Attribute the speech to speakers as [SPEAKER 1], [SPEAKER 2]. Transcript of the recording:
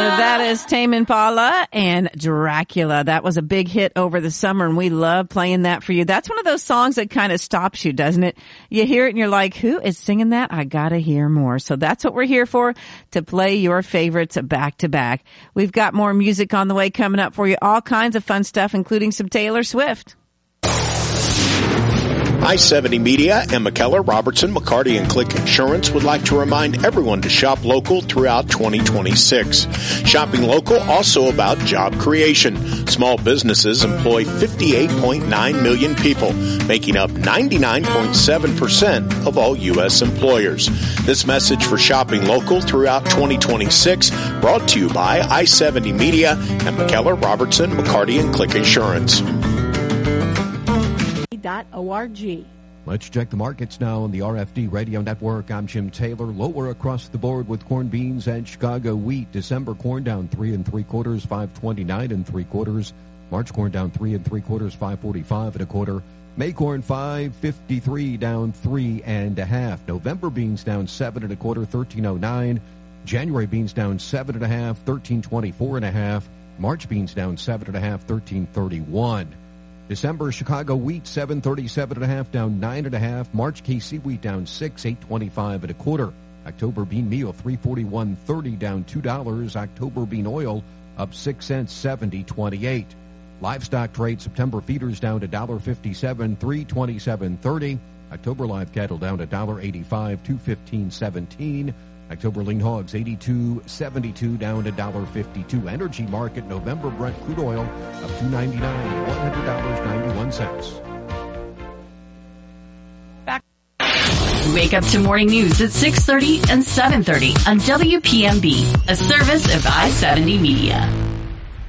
[SPEAKER 1] That is Tame Impala and Dracula. That was a big hit over the summer, and we love playing that for you. That's one of those songs that kind of stops you, doesn't it? You hear it and you're like, who is singing that? I gotta hear more. So that's what we're here for, to play your favorites back to back. We've got more music on the way coming up for you. All kinds of fun stuff, including some Taylor Swift.
[SPEAKER 2] I-70 Media and McKellar, Robertson, McCarty, and Click Insurance would like to remind everyone to shop local throughout 2026. Shopping local also about job creation. Small businesses employ 58.9 million people, making up 99.7% of all U.S. employers. This message for shopping local throughout 2026 brought to you by I-70 Media and McKellar, Robertson, McCarty, and Click Insurance.
[SPEAKER 3] .org.
[SPEAKER 4] Let's check the markets now on the RFD Radio Network. I'm Jim Taylor. Lower across the board with corn, beans, and Chicago wheat. December corn down 3 3/4, 5.29 3/4. March corn down 3 3/4, 5.45 1/4. May corn 5.53 down 3 1/2. November beans down 7 1/4, 13.09. January beans down 7 1/2, 13.24 1/2. March beans down 7 1/2, 13.31. December Chicago wheat 737 1/2 down 9 1/2. March KC wheat down 6, 8.25 1/4. October bean meal 341.30 down $2. October bean oil up 6 cents, 70.28. Livestock trade September feeders down to $1.57, 327.30. October live cattle down to $1.85, 215.17. October lean hogs 82.72 down to $1.52. Energy market November Brent crude oil up $2.99, $100.91.
[SPEAKER 5] Wake up to morning news at 6:30 and 7:30 on WPMB, a service of I-70 Media.